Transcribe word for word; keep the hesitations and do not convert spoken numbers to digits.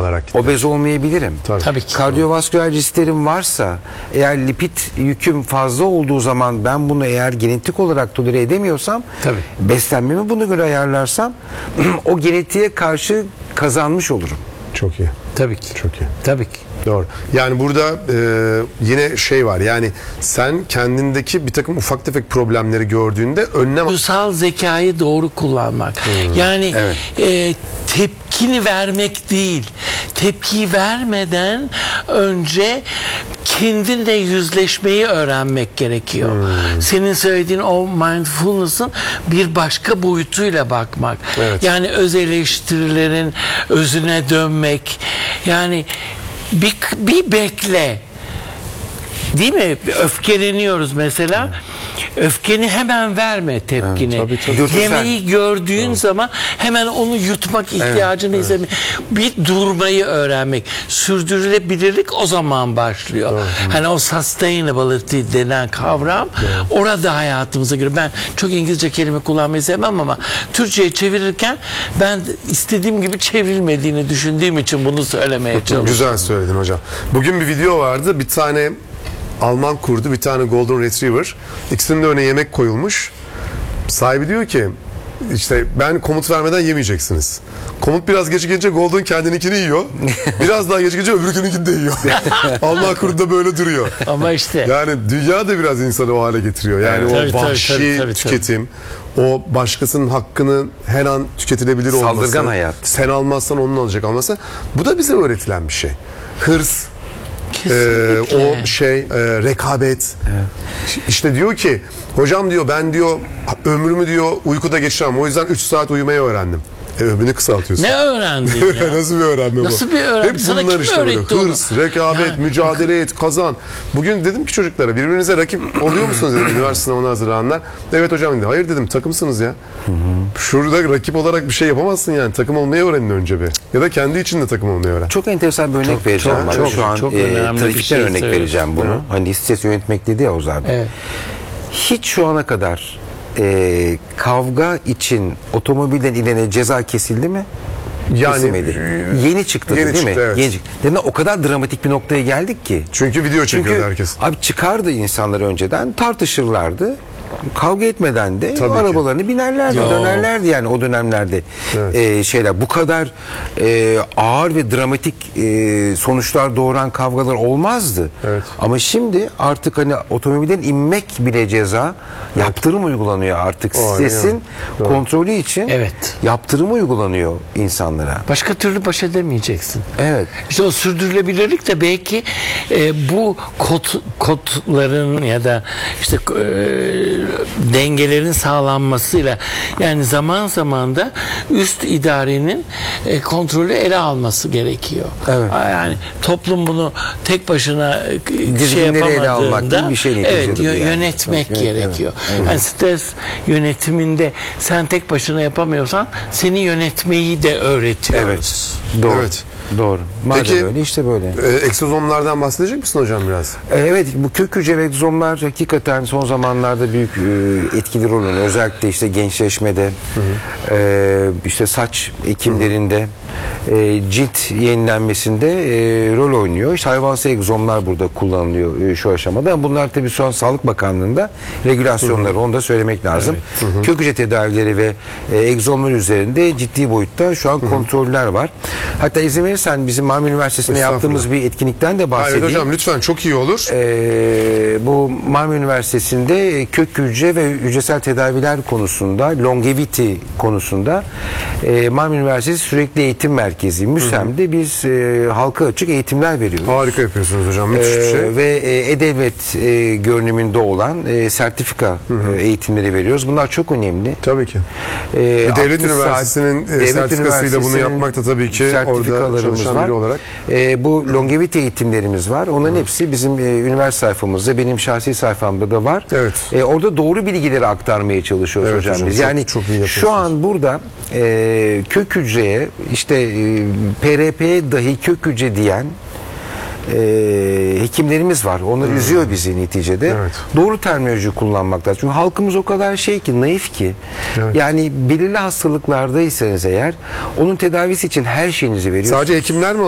olarak gider. Obez olmayabilirim. Tabii. Tabii ki. Kardiyovasküler risklerim varsa, eğer lipid yüküm fazla olduğu zaman ben bunu eğer genetik olarak tolere edemiyorsam, Tabii. beslenmemi buna göre ayarlarsam o genetiğe karşı kazanmış olurum. Çok iyi. Tabii ki. Çok iyi. Tabii ki. Doğru. Yani burada e, yine şey var. Yani sen kendindeki bir takım ufak tefek problemleri gördüğünde önlem... Duygusal zekayı doğru kullanmak. Yani Evet. e, tepkini vermek değil. Tepkiyi vermeden önce kendinle yüzleşmeyi öğrenmek gerekiyor. Senin söylediğin o mindfulness'ın bir başka boyutuyla bakmak. Evet. Yani öz eleştirilerin özüne dönmek. Yani bir, bir bekle. Değil mi? Öfkeleniyoruz mesela. Öfkeni hemen verme, tepkini. Evet, tabii, tabii. Yemeği gördüğün evet. zaman hemen onu yutmak ihtiyacını evet, hissetmek. Evet. Bir durmayı öğrenmek. Sürdürülebilirlik o zaman başlıyor. Evet. Hani o sustainability denen kavram evet. orada hayatımıza göre. Ben çok İngilizce kelime kullanmayı sevmem ama Türkçe'ye çevirirken ben istediğim gibi çevrilmediğini düşündüğüm için bunu söylemeye çalışıyorum. Güzel söyledin hocam. Bugün bir video vardı. Bir tane Alman kurdu, bir tane Golden Retriever. İkisinin de önüne yemek koyulmuş. Sahibi diyor ki işte ben komut vermeden yemeyeceksiniz. Komut biraz geç gelince Golden kendininkini yiyor. Biraz daha geç gelince öbürkününkini de yiyor. Alman kurdu da böyle duruyor. Ama işte. Yani dünya da biraz insanı o hale getiriyor. Yani evet, o tabii, vahşi tabii, tabii, tüketim, tabii. o başkasının hakkını her an tüketilebilir olması. Saldırgan hayat. Sen almazsan onun alacak almazsa. Bu da bize öğretilen bir şey. Hırs. Ee, o şey e, rekabet evet. İşte diyor ki hocam diyor ben diyor ömrümü diyor uykuda geçiremem, o yüzden üç saat uyumayı öğrendim. E, ömrünü kısaltıyorsun. Ne öğrendin ya? Nasıl bir öğrenme bu? Nasıl bir öğrenme? Hep Sana bunlar kim işte böyle. öğretti onu? Hırs, rekabet, yani. mücadele et, kazan. Bugün dedim ki çocuklara, birbirinize rakip oluyor musunuz dedim, üniversite sınavına hazırlananlar. Evet hocam dedi. Hayır dedim, takımsınız ya. Hı hı. Şurada rakip olarak bir şey yapamazsın yani. Takım olmayı öğrenin önce bir. Ya da kendi içinde takım olmayı öğren. Çok enteresan bir örnek çok, vereceğim. Çok, çok, çok, şu an çok e, trafikten şey örnek vereceğim bunu. Hı. Hani stres yönetmek dedi ya Oğuz abi. Evet. Hiç şu ana kadar e, kavga için otomobilden inene ceza kesildi mi? Yani Kesilmedi. Yeni çıktı yeni değil çıktı, mi? Evet. Yeni çıktı. Demek o kadar dramatik bir noktaya geldik ki. Çünkü video çekiyordu Çünkü, herkes. Abi çıkardı insanlar önceden, tartışırlardı. Kavga etmeden de Tabii arabalarını ki. binerlerdi, Yo. dönerlerdi yani o dönemlerde. Evet. Ee, şeyler bu kadar e, ağır ve dramatik e, sonuçlar doğuran kavgalar olmazdı. Evet. Ama şimdi artık hani otomobilden inmek bile ceza, evet. yaptırım uygulanıyor artık. O, Stresin kontrolü için evet. yaptırım uygulanıyor insanlara. Başka türlü baş edemeyeceksin. Evet. İşte o sürdürülebilirlik de belki e, bu kod, kodların ya da işte e, dengelerin sağlanmasıyla, yani zaman zaman da üst idarenin e, kontrolü ele alması gerekiyor. Evet. Yani toplum bunu tek başına e, şey Dizginleri ele almak yapamadığında gibi bir şey evet, neticede yö- yani. yönetmek Evet, gerekiyor. evet, evet. Yani stres yönetiminde sen tek başına yapamıyorsan seni yönetmeyi de öğretiyoruz. Evet. Doğru. Evet. Doğru. Madem Peki, öyle işte böyle. E, egzozomlardan bahsedecek misin hocam biraz? Evet, bu kök hücre ve egzozomlar hakikaten son zamanlarda büyük e, etkili rol oynuyor. Özellikle işte gençleşmede, hı hı. E, işte saç ekimlerinde, e, cilt yenilenmesinde e, rol oynuyor. İşte hayvansal egzozomlar burada kullanılıyor e, şu aşamada. Bunlar tabii şu an Sağlık Bakanlığı'nda regülasyonları, hı hı. onu da söylemek lazım. Evet. Hı hı. Kök hücre tedavileri ve e, egzozomlar üzerinde ciddi boyutta şu an, hı hı. kontroller var. Hatta izin verirsen bizim Marmara Üniversitesi'nde yaptığımız bir etkinlikten de bahsedeyim. Evet hocam, lütfen, çok iyi olur. Ee, bu Marmara Üniversitesi'nde kök hücre ve hücresel tedaviler konusunda, longevity konusunda e, Marmara Üniversitesi Sürekli Eğitim Merkezi MÜSEM'de biz e, halka açık eğitimler veriyoruz. Harika yapıyorsunuz hocam, müthiş bir şey. Ee, ve e, E-Devlet e, görünümünde olan e, sertifika hı hı. E, eğitimleri veriyoruz. Bunlar çok önemli. Tabii ki. E, Devlet Üniversitesi'nin saat, sertifikasıyla bunu yapmak da tabii ki orada çalışan var. biri olarak. E, bu longevity eğitimlerimiz var. Onların hı. hepsi bizim e, üniversite sayfamızda, benim şahsi sayfamda da var. Evet. E, orada doğru bilgileri aktarmaya çalışıyoruz evet, hocam, hocam biz. çok, yani çok iyi şu an burada e, kök hücreye işte e, P R P'ye dahi kök hücre diyen e, hekimlerimiz var. Onlar hmm. üzüyor bizi neticede. Evet. Doğru terminoloji kullanmak lazım. Çünkü halkımız o kadar şey ki, naif ki. Evet. Yani belirli hastalıklardaysanız eğer onun tedavisi için her şeyinizi veriyorsunuz. Sadece hekimler mi